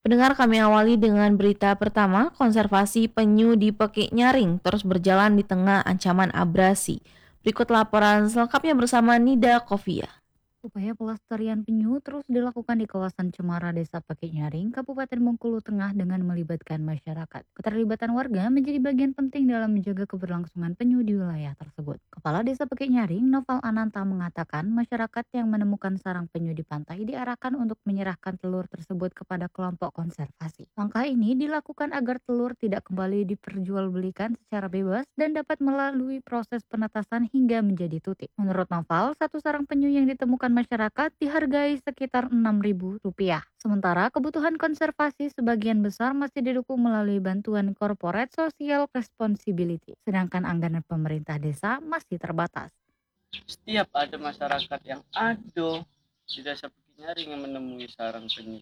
Pendengar, kami awali dengan berita pertama, konservasi penyu di Pekik Nyaring terus berjalan di tengah ancaman abrasi. Berikut laporan selengkapnya bersama Nida Kofia. Upaya pelestarian penyu terus dilakukan di kawasan Cemara, Desa Paketnyaring, Kabupaten Bengkulu Tengah dengan melibatkan masyarakat. Keterlibatan warga menjadi bagian penting dalam menjaga keberlangsungan penyu di wilayah tersebut. Kepala Desa Paketnyaring, Noval Ananta mengatakan masyarakat yang menemukan sarang penyu di pantai diarahkan untuk menyerahkan telur tersebut kepada kelompok konservasi. Langkah ini dilakukan agar telur tidak kembali diperjualbelikan secara bebas dan dapat melalui proses penetasan hingga menjadi tutik. Menurut Noval, satu sarang penyu yang ditemukan masyarakat dihargai sekitar Rp6.000. Sementara kebutuhan konservasi sebagian besar masih didukung melalui bantuan Corporate Social Responsibility, sedangkan anggaran pemerintah desa masih terbatas. Setiap ada masyarakat yang aduh di desa Bukit Nyaring yang menemui sarang penyu,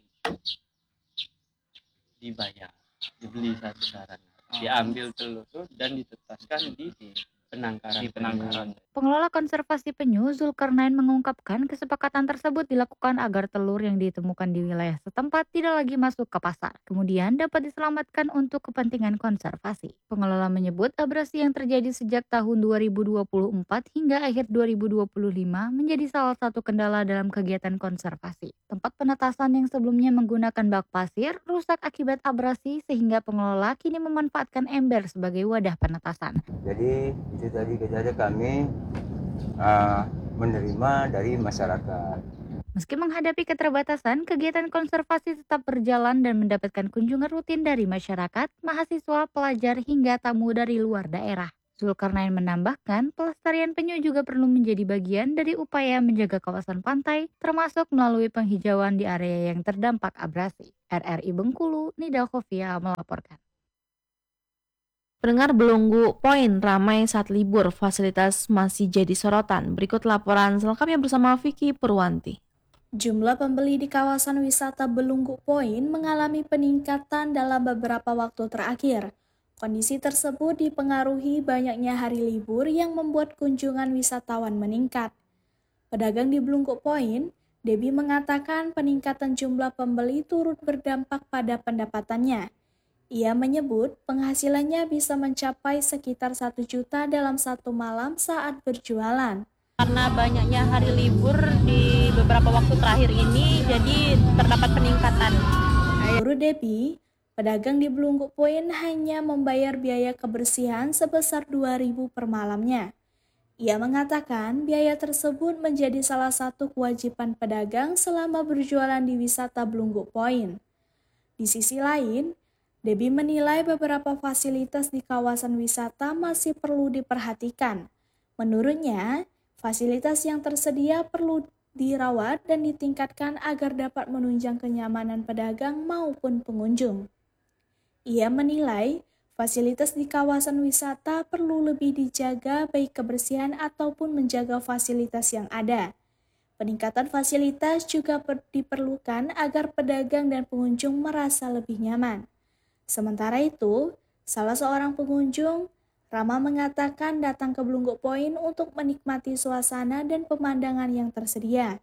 dibayar, dibeli satu sarang, diambil telur dan ditetaskan di penangkaran. Pengelola konservasi penyu Zulkarnain mengungkapkan kesepakatan tersebut dilakukan agar telur yang ditemukan di wilayah setempat tidak lagi masuk ke pasar, kemudian dapat diselamatkan untuk kepentingan konservasi. Pengelola menyebut abrasi yang terjadi sejak tahun 2024 hingga akhir 2025 menjadi salah satu kendala dalam kegiatan konservasi. Tempat penetasan yang sebelumnya menggunakan bak pasir rusak akibat abrasi sehingga pengelola kini memanfaatkan ember sebagai wadah penetasan. Jadi itu tadi kejadian kami uh, menerima dari masyarakat. Meski menghadapi keterbatasan, kegiatan konservasi tetap berjalan dan mendapatkan kunjungan rutin dari masyarakat, mahasiswa, pelajar, hingga tamu dari luar daerah. Zulkarnain menambahkan, pelestarian penyu juga perlu menjadi bagian dari upaya menjaga kawasan pantai, termasuk melalui penghijauan di area yang terdampak abrasi. RRI Bengkulu, Nida Khofia melaporkan. Pendengar, Belunggu Poin ramai saat libur, fasilitas masih jadi sorotan. Berikut laporan selengkapnya bersama Vicky Purwanti. Jumlah pembeli di kawasan wisata Belunggu Point mengalami peningkatan dalam beberapa waktu terakhir. Kondisi tersebut dipengaruhi banyaknya hari libur yang membuat kunjungan wisatawan meningkat. Pedagang di Belunggu Point, Debbie mengatakan peningkatan jumlah pembeli turut berdampak pada pendapatannya. Ia menyebut penghasilannya bisa mencapai sekitar 1 juta dalam satu malam saat berjualan. Karena banyaknya hari libur di beberapa waktu terakhir ini, jadi terdapat peningkatan. Menurut Debbie, pedagang di Belunggu Point hanya membayar biaya kebersihan sebesar Rp2.000 per malamnya. Ia mengatakan biaya tersebut menjadi salah satu kewajiban pedagang selama berjualan di wisata Belunggu Point. Di sisi lain, Debbie menilai beberapa fasilitas di kawasan wisata masih perlu diperhatikan. Menurutnya, fasilitas yang tersedia perlu dirawat dan ditingkatkan agar dapat menunjang kenyamanan pedagang maupun pengunjung. Ia menilai fasilitas di kawasan wisata perlu lebih dijaga baik kebersihan ataupun menjaga fasilitas yang ada. Peningkatan fasilitas juga diperlukan agar pedagang dan pengunjung merasa lebih nyaman. Sementara itu, salah seorang pengunjung, Rama, mengatakan datang ke Belunggu Point untuk menikmati suasana dan pemandangan yang tersedia.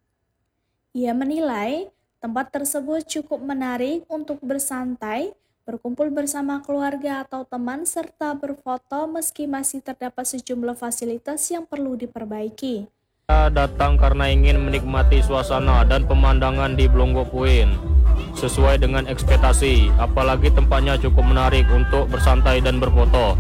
Ia menilai tempat tersebut cukup menarik untuk bersantai, berkumpul bersama keluarga atau teman, serta berfoto meski masih terdapat sejumlah fasilitas yang perlu diperbaiki. Saya datang karena ingin menikmati suasana dan pemandangan di Belunggu Point sesuai dengan ekspektasi, apalagi tempatnya cukup menarik untuk bersantai dan berfoto.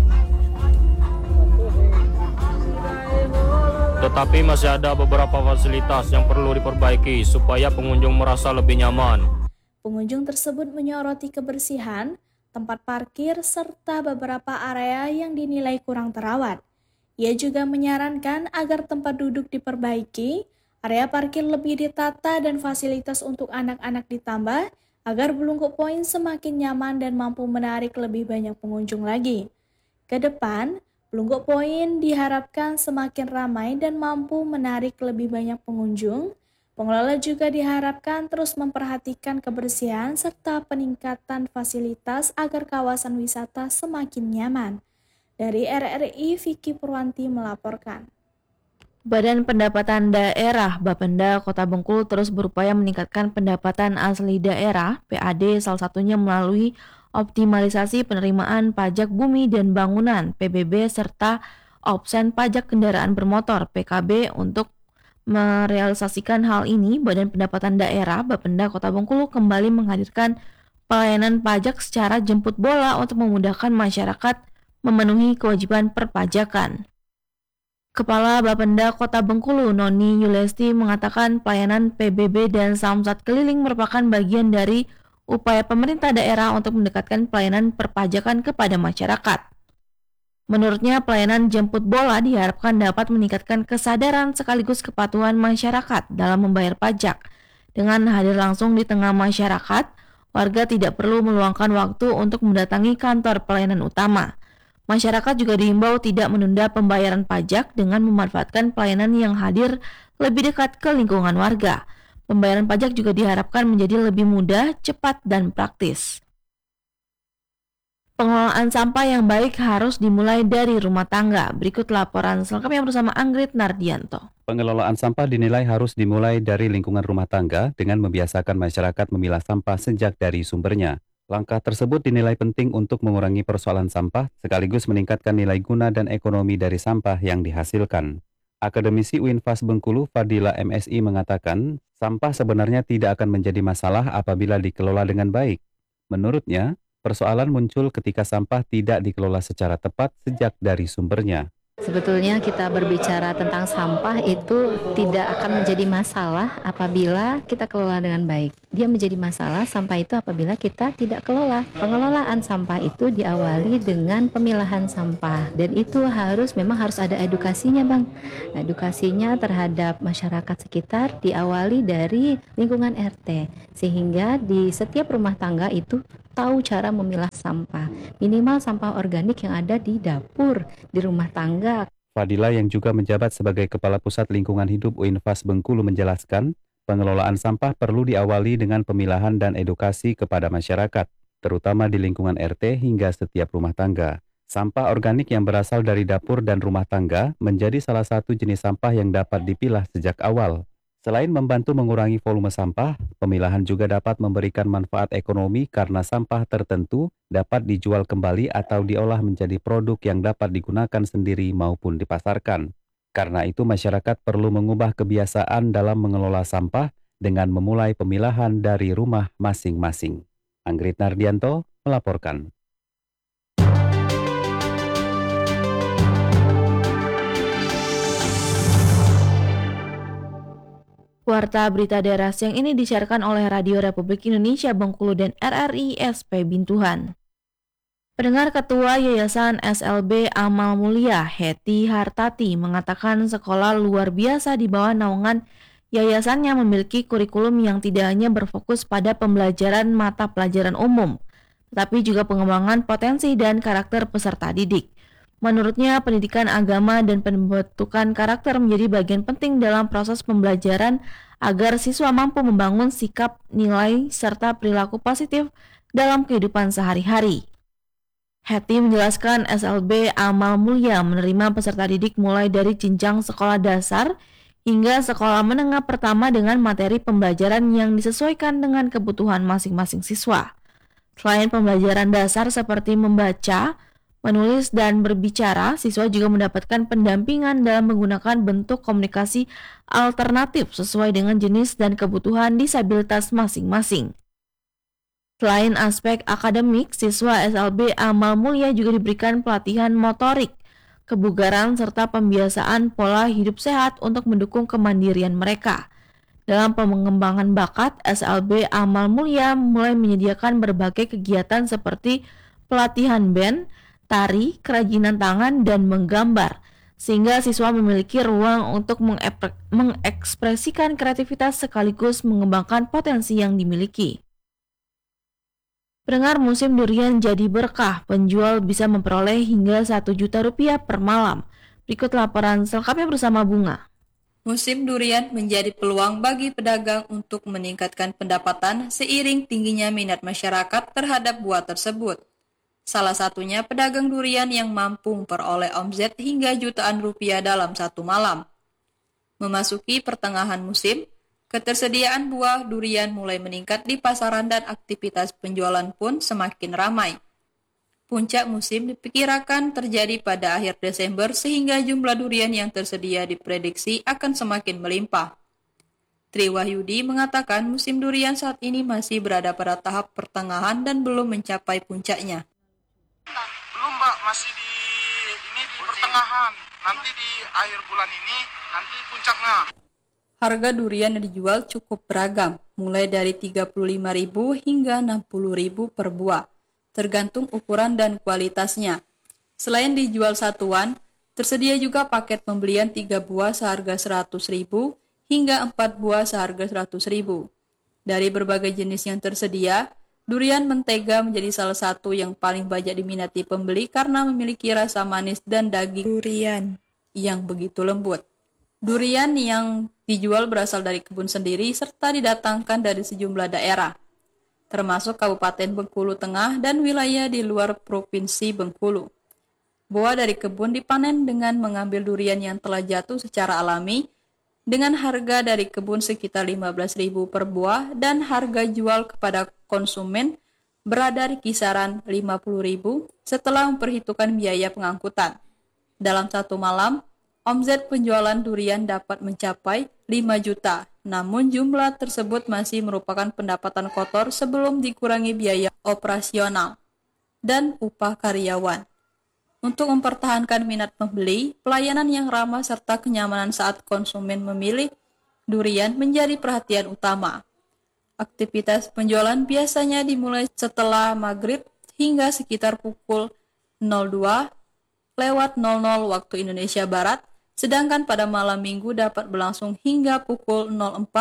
Tetapi masih ada beberapa fasilitas yang perlu diperbaiki supaya pengunjung merasa lebih nyaman. Pengunjung tersebut menyoroti kebersihan, tempat parkir, serta beberapa area yang dinilai kurang terawat. Ia juga menyarankan agar tempat duduk diperbaiki, area parkir lebih ditata, dan fasilitas untuk anak-anak ditambah agar Belunggu Point semakin nyaman dan mampu menarik lebih banyak pengunjung lagi. Ke depan, Belunggu Point diharapkan semakin ramai dan mampu menarik lebih banyak pengunjung. Pengelola juga diharapkan terus memperhatikan kebersihan serta peningkatan fasilitas agar kawasan wisata semakin nyaman. Dari RRI, Vicky Purwanti melaporkan. Badan Pendapatan Daerah Bapenda Kota Bengkulu terus berupaya meningkatkan pendapatan asli daerah (PAD), salah satunya melalui optimalisasi penerimaan pajak bumi dan bangunan (PBB) serta opsen pajak kendaraan bermotor (PKB). Untuk merealisasikan hal ini, Badan Pendapatan Daerah Bapenda Kota Bengkulu kembali menghadirkan pelayanan pajak secara jemput bola untuk memudahkan masyarakat memenuhi kewajiban perpajakan. Kepala Bapenda Kota Bengkulu, Noni Yulesti, mengatakan pelayanan PBB dan samsat keliling merupakan bagian dari upaya pemerintah daerah untuk mendekatkan pelayanan perpajakan kepada masyarakat. Menurutnya, pelayanan jemput bola diharapkan dapat meningkatkan kesadaran sekaligus kepatuhan masyarakat dalam membayar pajak. Dengan hadir langsung di tengah masyarakat, warga tidak perlu meluangkan waktu untuk mendatangi kantor pelayanan utama. Masyarakat juga diimbau tidak menunda pembayaran pajak dengan memanfaatkan pelayanan yang hadir lebih dekat ke lingkungan warga. Pembayaran pajak juga diharapkan menjadi lebih mudah, cepat, dan praktis. Pengelolaan sampah yang baik harus dimulai dari rumah tangga. Berikut laporan selengkapnya bersama Anggrit Nardianto. Pengelolaan sampah dinilai harus dimulai dari lingkungan rumah tangga dengan membiasakan masyarakat memilah sampah sejak dari sumbernya. Langkah tersebut dinilai penting untuk mengurangi persoalan sampah sekaligus meningkatkan nilai guna dan ekonomi dari sampah yang dihasilkan. Akademisi UINFAS Bengkulu Fadila MSI mengatakan, sampah sebenarnya tidak akan menjadi masalah apabila dikelola dengan baik. Menurutnya, persoalan muncul ketika sampah tidak dikelola secara tepat sejak dari sumbernya. Sebetulnya kita berbicara tentang sampah itu tidak akan menjadi masalah apabila kita kelola dengan baik. Dia menjadi masalah sampah itu apabila kita tidak kelola. Pengelolaan sampah itu diawali dengan pemilahan sampah dan itu memang harus ada edukasinya, Bang. Edukasinya terhadap masyarakat sekitar diawali dari lingkungan RT sehingga di setiap rumah tangga itu tahu cara memilah sampah, minimal sampah organik yang ada di dapur, di rumah tangga. Fadila yang juga menjabat sebagai Kepala Pusat Lingkungan Hidup UINFAS Bengkulu menjelaskan, pengelolaan sampah perlu diawali dengan pemilahan dan edukasi kepada masyarakat, terutama di lingkungan RT hingga setiap rumah tangga. Sampah organik yang berasal dari dapur dan rumah tangga menjadi salah satu jenis sampah yang dapat dipilah sejak awal. Selain membantu mengurangi volume sampah, pemilahan juga dapat memberikan manfaat ekonomi karena sampah tertentu dapat dijual kembali atau diolah menjadi produk yang dapat digunakan sendiri maupun dipasarkan. Karena itu masyarakat perlu mengubah kebiasaan dalam mengelola sampah dengan memulai pemilahan dari rumah masing-masing. Anggrit Nardianto melaporkan. Warta berita daerah siang ini disiarkan oleh Radio Republik Indonesia Bengkulu dan RRI SP Bintuhan. Pendengar, Ketua Yayasan SLB Amal Mulia, Heti Hartati, mengatakan sekolah luar biasa di bawah naungan yayasannya memiliki kurikulum yang tidak hanya berfokus pada pembelajaran mata pelajaran umum, tetapi juga pengembangan potensi dan karakter peserta didik. Menurutnya, pendidikan agama dan pembentukan karakter menjadi bagian penting dalam proses pembelajaran agar siswa mampu membangun sikap, nilai, serta perilaku positif dalam kehidupan sehari-hari. Heti menjelaskan SLB Amal Mulia menerima peserta didik mulai dari jenjang sekolah dasar hingga sekolah menengah pertama dengan materi pembelajaran yang disesuaikan dengan kebutuhan masing-masing siswa. Selain pembelajaran dasar seperti membaca, menulis, dan berbicara, siswa juga mendapatkan pendampingan dalam menggunakan bentuk komunikasi alternatif sesuai dengan jenis dan kebutuhan disabilitas masing-masing. Selain aspek akademik, siswa SLB Amal Mulia juga diberikan pelatihan motorik, kebugaran, serta pembiasaan pola hidup sehat untuk mendukung kemandirian mereka. Dalam pengembangan bakat, SLB Amal Mulia mulai menyediakan berbagai kegiatan seperti pelatihan band, tari, kerajinan tangan, dan menggambar, sehingga siswa memiliki ruang untuk mengekspresikan kreativitas sekaligus mengembangkan potensi yang dimiliki. Pendengar, musim durian jadi berkah, penjual bisa memperoleh hingga Rp1.000.000 per malam. Berikut laporan selengkapnya bersama Bunga. Musim durian menjadi peluang bagi pedagang untuk meningkatkan pendapatan seiring tingginya minat masyarakat terhadap buah tersebut. Salah satunya pedagang durian yang mampu memperoleh omset hingga jutaan rupiah dalam satu malam. Memasuki pertengahan musim, ketersediaan buah durian mulai meningkat di pasaran dan aktivitas penjualan pun semakin ramai. Puncak musim diperkirakan terjadi pada akhir Desember sehingga jumlah durian yang tersedia diprediksi akan semakin melimpah. Tri Wahyudi mengatakan musim durian saat ini masih berada pada tahap pertengahan dan belum mencapai puncaknya. Belum Mbak, masih di pertengahan. Nanti di akhir bulan ini nanti puncaknya. Harga durian yang dijual cukup beragam, mulai dari Rp35.000 hingga Rp60.000 per buah, tergantung ukuran dan kualitasnya. Selain dijual satuan, tersedia juga paket pembelian 3 buah seharga Rp100.000 hingga 4 buah seharga Rp100.000. Dari berbagai jenis yang tersedia, durian mentega menjadi salah satu yang paling banyak diminati pembeli karena memiliki rasa manis dan daging durian yang begitu lembut. Durian yang dijual berasal dari kebun sendiri serta didatangkan dari sejumlah daerah, termasuk Kabupaten Bengkulu Tengah dan wilayah di luar Provinsi Bengkulu. Buah dari kebun dipanen dengan mengambil durian yang telah jatuh secara alami dengan harga dari kebun sekitar Rp15.000 per buah dan harga jual kepada konsumen berada di kisaran Rp50.000 setelah memperhitungkan biaya pengangkutan. Dalam satu malam, omset penjualan durian dapat mencapai 5 juta, namun jumlah tersebut masih merupakan pendapatan kotor sebelum dikurangi biaya operasional dan upah karyawan. Untuk mempertahankan minat pembeli, pelayanan yang ramah serta kenyamanan saat konsumen memilih durian menjadi perhatian utama. Aktivitas penjualan biasanya dimulai setelah maghrib hingga sekitar pukul 02:00 waktu Indonesia Barat, sedangkan pada malam minggu dapat berlangsung hingga pukul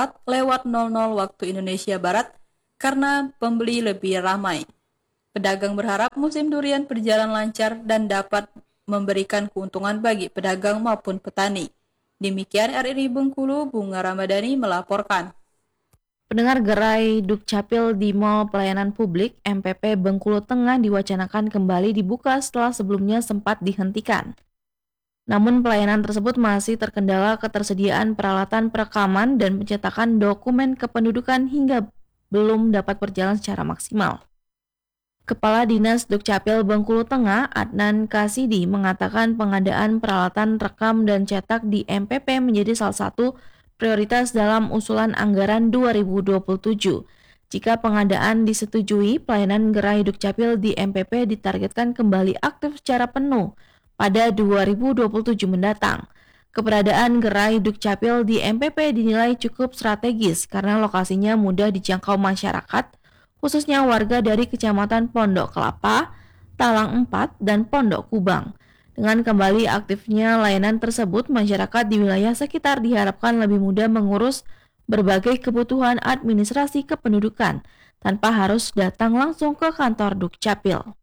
04:00 waktu Indonesia Barat karena pembeli lebih ramai. Pedagang berharap musim durian berjalan lancar dan dapat memberikan keuntungan bagi pedagang maupun petani. Demikian RRI Bengkulu, Bunga Ramadhani melaporkan. Pendengar, gerai Dukcapil di Mall Pelayanan Publik MPP Bengkulu Tengah diwacanakan kembali dibuka setelah sebelumnya sempat dihentikan. Namun pelayanan tersebut masih terkendala ketersediaan peralatan perekaman dan pencetakan dokumen kependudukan hingga belum dapat berjalan secara maksimal. Kepala Dinas Dukcapil Bengkulu Tengah, Adnan Kasidi, mengatakan pengadaan peralatan rekam dan cetak di MPP menjadi salah satu prioritas dalam usulan anggaran 2027. Jika pengadaan disetujui, pelayanan gerai Dukcapil di MPP ditargetkan kembali aktif secara penuh pada 2027 mendatang. Keberadaan gerai Dukcapil di MPP dinilai cukup strategis karena lokasinya mudah dijangkau masyarakat, khususnya warga dari Kecamatan Pondok Kelapa, Talang 4, dan Pondok Kubang. Dengan kembali aktifnya layanan tersebut, masyarakat di wilayah sekitar diharapkan lebih mudah mengurus berbagai kebutuhan administrasi kependudukan tanpa harus datang langsung ke kantor Dukcapil.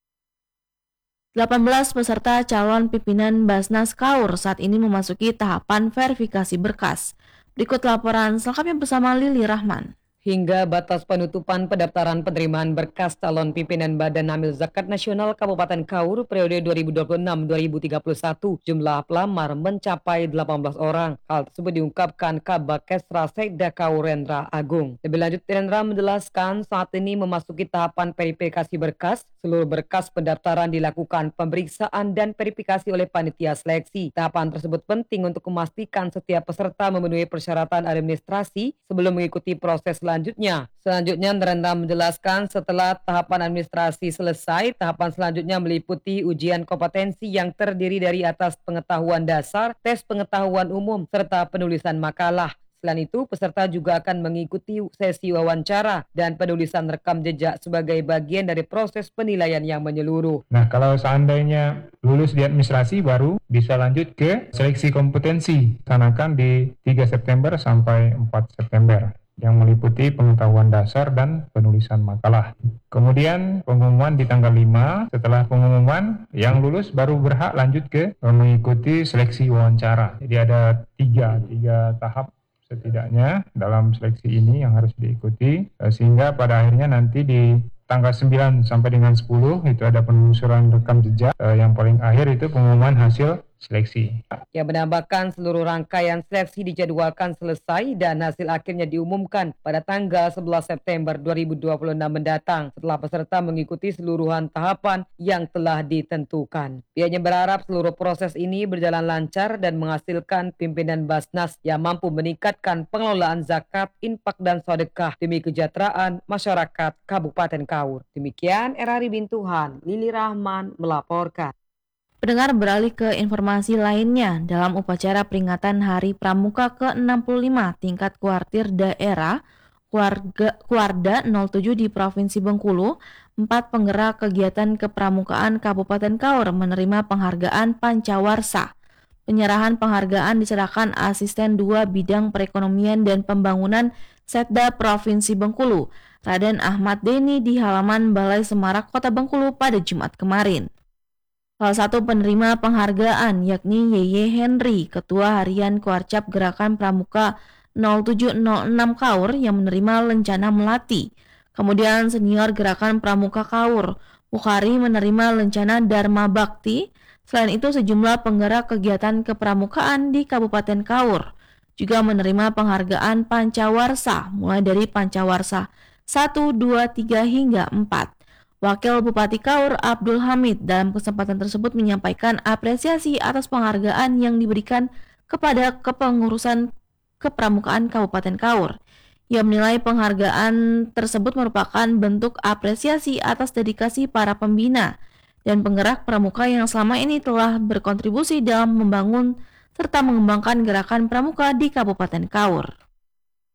18 peserta calon pimpinan Basnas Kaur saat ini memasuki tahapan verifikasi berkas. Berikut laporan selengkapnya bersama Lili Rahman. Hingga batas penutupan pendaftaran penerimaan berkas calon pimpinan Badan Amil Zakat Nasional Kabupaten Kaur periode 2026-2031, jumlah pelamar mencapai 18 orang. Hal tersebut diungkapkan Kabakesra Sekda Kaur Rendra Agung. Lebih lanjut, Rendra menjelaskan saat ini memasuki tahapan verifikasi berkas. Seluruh berkas pendaftaran dilakukan pemeriksaan dan verifikasi oleh panitia seleksi. Tahapan tersebut penting untuk memastikan setiap peserta memenuhi persyaratan administrasi sebelum mengikuti proses selanjutnya. Selanjutnya, Rendra menjelaskan setelah tahapan administrasi selesai, tahapan selanjutnya meliputi ujian kompetensi yang terdiri dari atas pengetahuan dasar, tes pengetahuan umum, serta penulisan makalah. Selain itu, peserta juga akan mengikuti sesi wawancara dan penulisan rekam jejak sebagai bagian dari proses penilaian yang menyeluruh. Nah, kalau seandainya lulus di administrasi baru bisa lanjut ke seleksi kompetensi, laksanakan di 3 September sampai 4 September. Yang meliputi pengetahuan dasar dan penulisan makalah. Kemudian pengumuman di tanggal 5, setelah pengumuman yang lulus baru berhak lanjut ke mengikuti seleksi wawancara. Jadi ada tiga tahap setidaknya dalam seleksi ini yang harus diikuti, sehingga pada akhirnya nanti di tanggal 9 sampai dengan 10 itu ada penelusuran rekam jejak, yang paling akhir itu pengumuman hasil seleksi. Ia menambahkan seluruh rangkaian seleksi dijadwalkan selesai dan hasil akhirnya diumumkan pada tanggal 11 September 2026 mendatang setelah peserta mengikuti seluruhan tahapan yang telah ditentukan. Pihaknya berharap seluruh proses ini berjalan lancar dan menghasilkan pimpinan Basnas yang mampu meningkatkan pengelolaan zakat, infak dan sedekah demi kesejahteraan masyarakat Kabupaten Kaur. Demikian RRI Bintuhan, Lili Rahman melaporkan. Pendengar, beralih ke informasi lainnya. Dalam upacara peringatan Hari Pramuka ke-65 tingkat kuartir daerah Kuarda 07 di Provinsi Bengkulu, 4 penggerak kegiatan kepramukaan Kabupaten Kaur menerima penghargaan Pancawarsa. Penyerahan penghargaan diserahkan Asisten 2 Bidang Perekonomian dan Pembangunan Setda Provinsi Bengkulu, Raden Ahmad Deni di halaman Balai Semarak Kota Bengkulu pada Jumat kemarin. Salah satu penerima penghargaan yakni Yeye Henry, Ketua Harian Kuarcap Gerakan Pramuka 0706 Kaur yang menerima lencana Melati. Kemudian senior Gerakan Pramuka Kaur, Bukhari menerima lencana Dharma Bakti. Selain itu sejumlah penggerak kegiatan kepramukaan di Kabupaten Kaur juga menerima penghargaan Pancawarsa mulai dari Pancawarsa 1, 2, 3 hingga 4. Wakil Bupati Kaur Abdul Hamid dalam kesempatan tersebut menyampaikan apresiasi atas penghargaan yang diberikan kepada kepengurusan kepramukaan Kabupaten Kaur. Ia menilai penghargaan tersebut merupakan bentuk apresiasi atas dedikasi para pembina dan penggerak pramuka yang selama ini telah berkontribusi dalam membangun serta mengembangkan gerakan pramuka di Kabupaten Kaur.